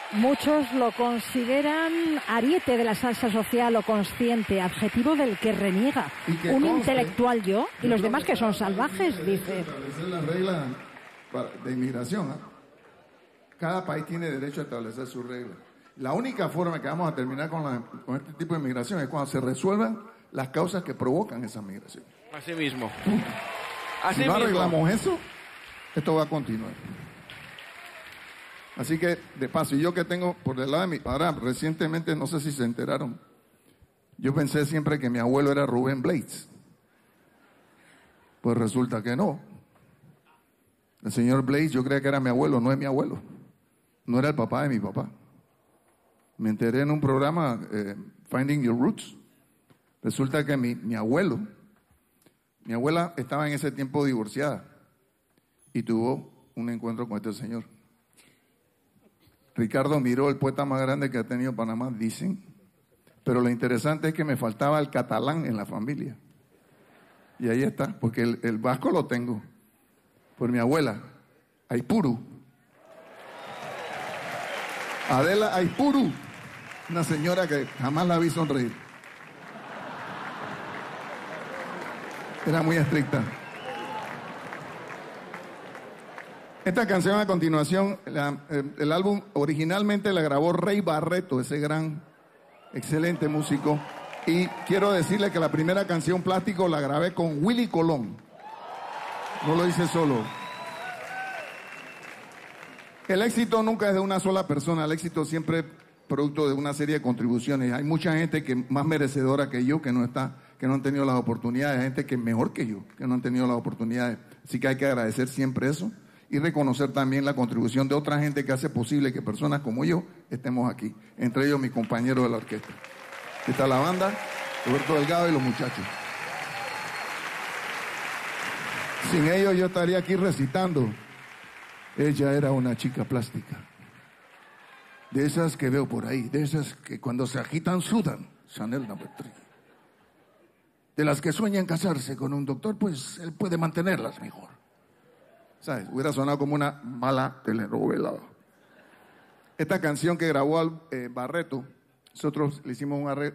Muchos lo consideran ariete de la salsa social o consciente, adjetivo del que reniega. Un intelectual yo y los demás que son salvajes, dice. Establecer las reglas de inmigración. Cada país tiene derecho a establecer sus reglas. La única forma que vamos a terminar con este tipo de migración es cuando se resuelvan las causas que provocan esa migración. Así mismo. Si no arreglamos eso, esto va a continuar. Así que, de paso, y yo que tengo por el lado de mi... Ahora, recientemente, no sé si se enteraron, yo pensé siempre que mi abuelo era Rubén Blades. Pues resulta que no. El señor Blades, yo creía que era mi abuelo, no es mi abuelo. No era el papá de mi papá. Me enteré en un programa, Finding Your Roots. Resulta que mi abuela estaba en ese tiempo divorciada y tuvo un encuentro con este señor. Ricardo Miró, el poeta más grande que ha tenido Panamá, dicen. Pero lo interesante es que me faltaba el catalán en la familia. Y ahí está, porque el vasco lo tengo. Por mi abuela, Aipuru. Adela Aipuru. Una señora que jamás la vi sonreír. Era muy estricta. Esta canción a continuación, el álbum originalmente la grabó Rey Barreto, ese gran, excelente músico. Y quiero decirle que la primera canción Plástico la grabé con Willy Colón. No lo hice solo. El éxito nunca es de una sola persona, el éxito siempre es producto de una serie de contribuciones. Hay mucha gente que más merecedora que yo, que no han tenido las oportunidades, hay gente que es mejor que yo, que no han tenido las oportunidades. Así que hay que agradecer siempre eso y reconocer también la contribución de otra gente que hace posible que personas como yo estemos aquí, entre ellos mi compañero de la orquesta. Aquí está la banda, Roberto Delgado y los muchachos. Sin ellos yo estaría aquí recitando. Ella era una chica plástica, de esas que veo por ahí, de esas que cuando se agitan sudan, Chanel No. 3. De las que sueñan casarse con un doctor, pues él puede mantenerlas mejor. ¿Sabes? Hubiera sonado como una mala telenovela. Esta canción que grabó Barreto, nosotros le hicimos un arreglo.